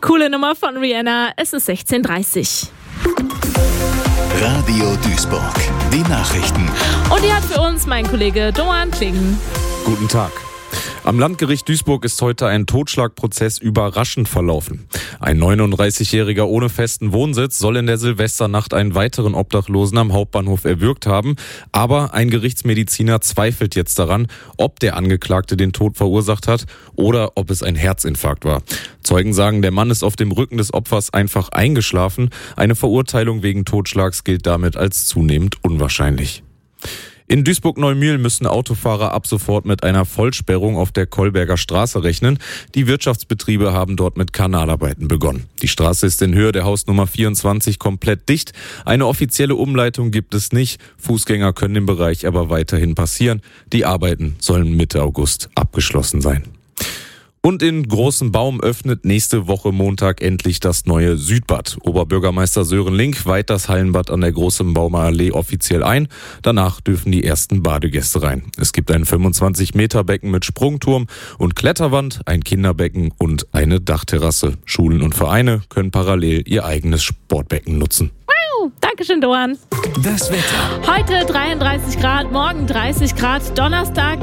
Coole Nummer von Rihanna, es ist 16:30. Radio Duisburg, die Nachrichten. Und die hat für uns mein Kollege Doan Klingen. Guten Tag. Am Landgericht Duisburg ist heute ein Totschlagprozess überraschend verlaufen. Ein 39-Jähriger ohne festen Wohnsitz soll in der Silvesternacht einen weiteren Obdachlosen am Hauptbahnhof erwürgt haben. Aber ein Gerichtsmediziner zweifelt jetzt daran, ob der Angeklagte den Tod verursacht hat oder ob es ein Herzinfarkt war. Zeugen sagen, der Mann ist auf dem Rücken des Opfers einfach eingeschlafen. Eine Verurteilung wegen Totschlags gilt damit als zunehmend unwahrscheinlich. In Duisburg-Neumühl müssen Autofahrer ab sofort mit einer Vollsperrung auf der Kolberger Straße rechnen. Die Wirtschaftsbetriebe haben dort mit Kanalarbeiten begonnen. Die Straße ist in Höhe der Hausnummer 24 komplett dicht. Eine offizielle Umleitung gibt es nicht. Fußgänger können im Bereich aber weiterhin passieren. Die Arbeiten sollen Mitte August abgeschlossen sein. Und in Großem Baum öffnet nächste Woche Montag endlich das neue Südbad. Oberbürgermeister Sören Link weiht das Hallenbad an der Großen Baumer Allee offiziell ein. Danach dürfen die ersten Badegäste rein. Es gibt ein 25-Meter-Becken mit Sprungturm und Kletterwand, ein Kinderbecken und eine Dachterrasse. Schulen und Vereine können parallel ihr eigenes Sportbecken nutzen. Dankeschön, Doan. Das Wetter. Heute 33 Grad, morgen 30 Grad, Donnerstag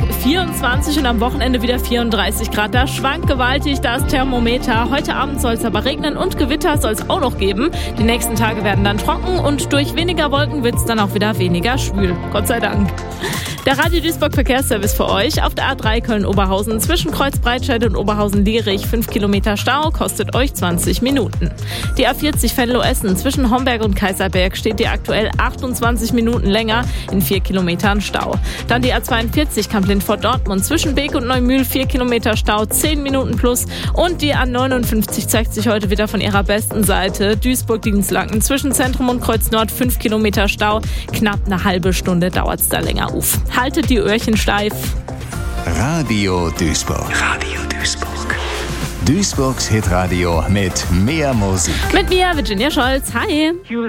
24 und am Wochenende wieder 34 Grad. Da schwankt gewaltig das Thermometer. Heute Abend soll es aber regnen und Gewitter soll es auch noch geben. Die nächsten Tage werden dann trocken und durch weniger Wolken wird es dann auch wieder weniger schwül. Gott sei Dank. Der Radio Duisburg Verkehrsservice für euch. Auf der A3 Köln-Oberhausen zwischen Kreuz-Breitscheid und Oberhausen-Lierich 5 Kilometer Stau, kostet euch 20 Minuten. Die A40 Venlo-Essen zwischen Homberg und Kaiserberg steht ihr aktuell 28 Minuten länger in 4 Kilometern Stau. Dann die A42 Kamp-Lindfort-Dortmund zwischen Beek und Neumühl 4 Kilometer Stau, 10 Minuten plus. Und die A59 zeigt sich heute wieder von ihrer besten Seite. Duisburg-Dienstlaken zwischen Zentrum und Kreuz Nord 5 Kilometer Stau. Knapp eine halbe Stunde dauert es da länger auf. Haltet die Öhrchen steif. Radio Duisburg. Radio Duisburg. Duisburgs Hitradio mit mehr Musik. Mit mir, Virginia Scholz. Hi.